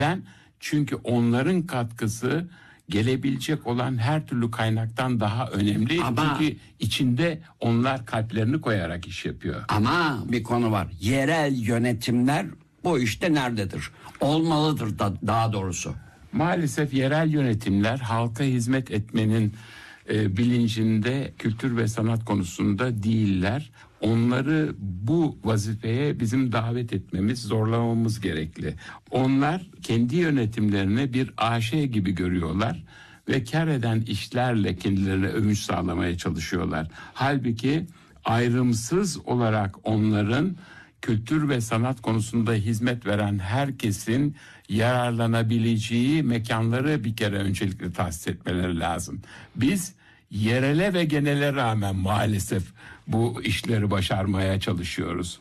Çünkü onların katkısı gelebilecek olan her türlü kaynaktan daha önemli. Çünkü içinde onlar kalplerini koyarak iş yapıyor. Ama bir konu var. Yerel yönetimler bu işte nerededir? Olmalıdır da, daha doğrusu. Maalesef yerel yönetimler halka hizmet etmenin bilincinde, kültür ve sanat konusunda değiller. Onları bu vazifeye bizim davet etmemiz, zorlamamız gerekli. Onlar kendi yönetimlerini bir AŞ gibi görüyorlar ve kar eden işlerle kendilerine övünç sağlamaya çalışıyorlar. Halbuki ayrımsız olarak onların kültür ve sanat konusunda hizmet veren herkesin yararlanabileceği mekanları bir kere öncelikle tahsis etmeleri lazım. Biz yerele ve genele rağmen maalesef bu işleri başarmaya çalışıyoruz.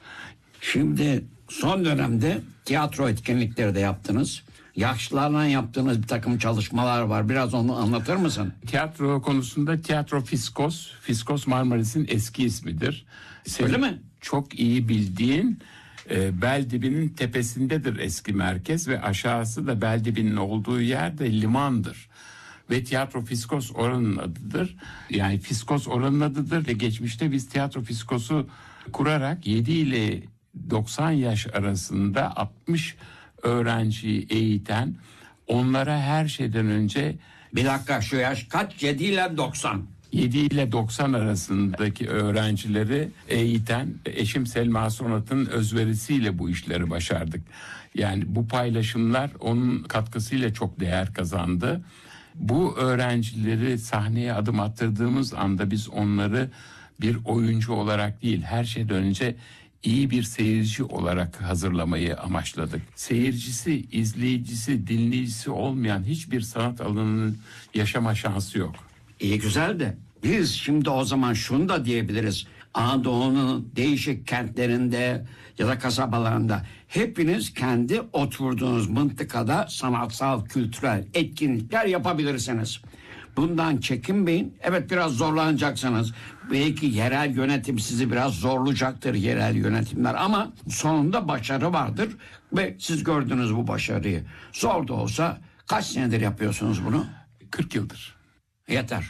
Şimdi son dönemde tiyatro etkinlikleri de yaptınız. Yaşlılarla yaptığınız bir takım çalışmalar var. Biraz onu anlatır mısın? Tiyatro konusunda Tiyatro Fiskos. Fiskos Marmaris'in eski ismidir. Öyle mi? Çok iyi bildiğin Beldibinin tepesindedir eski merkez ve aşağısı da Beldibinin olduğu yerde limandır. Ve Tiyatro Fiskos oranın adıdır. Yani Fiskos oranın adıdır ve geçmişte biz Tiyatro Fiskos'u kurarak 7 ile 90 yaş arasında 60 öğrenciyi eğiten, onlara her şeyden önce... Bir dakika, şu yaş kaç? 7 ile 90. 7 ile 90 arasındaki öğrencileri eğiten eşim Selma Sonat'ın özverisiyle bu işleri başardık. Yani bu paylaşımlar onun katkısıyla çok değer kazandı. Bu öğrencileri sahneye adım attırdığımız anda biz onları bir oyuncu olarak değil, her şeyden önce iyi bir seyirci olarak hazırlamayı amaçladık. Seyircisi, izleyicisi, dinleyicisi olmayan hiçbir sanat alanının yaşama şansı yok. İyi, güzel de biz şimdi o zaman şunu da diyebiliriz. Anadolu'nun değişik kentlerinde ya da kasabalarında hepiniz kendi oturduğunuz mıntıkada sanatsal, kültürel etkinlikler yapabilirsiniz. Bundan çekinmeyin. Evet, biraz zorlanacaksınız. Belki yerel yönetim sizi biraz zorlayacaktır, yerel yönetimler, ama sonunda başarı vardır ve siz gördünüz bu başarıyı. Zor da olsa kaç senedir yapıyorsunuz bunu? 40 yıldır. Yeter.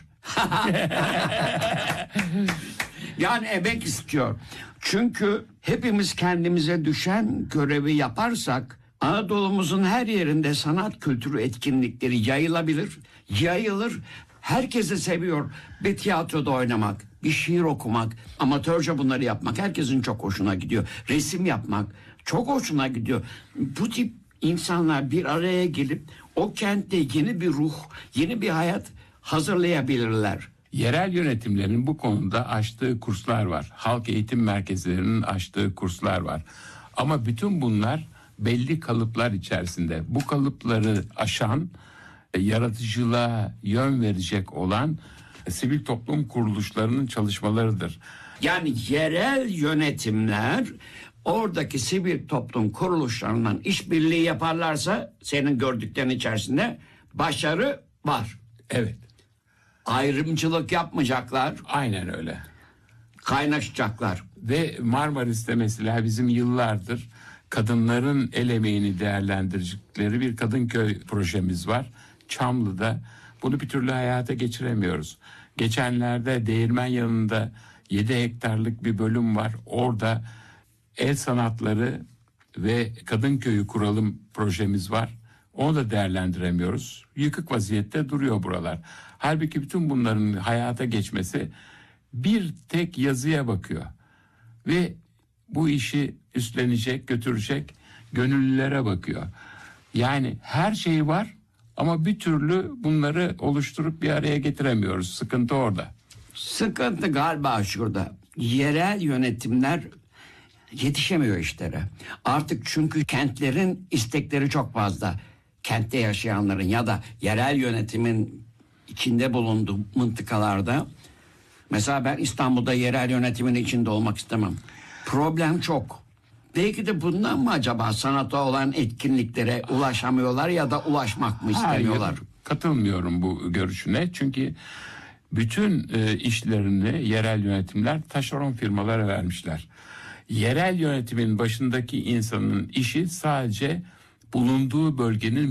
Yani emek istiyor. Çünkü hepimiz kendimize düşen görevi yaparsak Anadolu'muzun her yerinde sanat kültürü etkinlikleri yayılabilir, yayılır. Herkesi seviyor. Bir tiyatroda oynamak, bir şiir okumak, amatörce bunları yapmak herkesin çok hoşuna gidiyor. Resim yapmak çok hoşuna gidiyor. Bu tip insanlar bir araya gelip o kentte yeni bir ruh, yeni bir hayat hazırlayabilirler. Yerel yönetimlerin bu konuda açtığı kurslar var. Halk eğitim merkezlerinin açtığı kurslar var. Ama bütün bunlar belli kalıplar içerisinde. Bu kalıpları aşan, yaratıcılığa yön verecek olan sivil toplum kuruluşlarının çalışmalarıdır. Yani yerel yönetimler oradaki sivil toplum kuruluşlarından işbirliği yaparlarsa senin gördüklerin içerisinde başarı var. Evet. Ayrımcılık yapmayacaklar. Aynen öyle. Kaynaşacaklar. Ve Marmaris'te mesela bizim yıllardır kadınların el emeğini değerlendirecekleri bir Kadınköy projemiz var. Çamlı'da. Bunu bir türlü hayata geçiremiyoruz. Geçenlerde Değirmen yanında 7 hektarlık bir bölüm var. Orada el sanatları ve Kadınköy'ü kuralım projemiz var. Onu da değerlendiremiyoruz. Yıkık vaziyette duruyor buralar. Halbuki bütün bunların hayata geçmesi bir tek yazıya bakıyor. Ve bu işi üstlenecek, götürecek gönüllülere bakıyor. Yani her şey var ama bir türlü bunları oluşturup bir araya getiremiyoruz. Sıkıntı orada. Sıkıntı galiba şurada. Yerel yönetimler yetişemiyor işlere. Artık çünkü kentlerin istekleri çok fazla. Kentte yaşayanların ya da yerel yönetimin içinde bulunduğu mıntıkalarda, mesela ben İstanbul'da yerel yönetimin içinde olmak istemem. Problem çok. Belki de bundan mı acaba sanata olan etkinliklere ulaşamıyorlar ya da ulaşmak mı istemiyorlar? Hayır, katılmıyorum bu görüşüne. Çünkü bütün işlerini yerel yönetimler taşeron firmalara vermişler. Yerel yönetimin başındaki insanın işi sadece bulunduğu bölgenin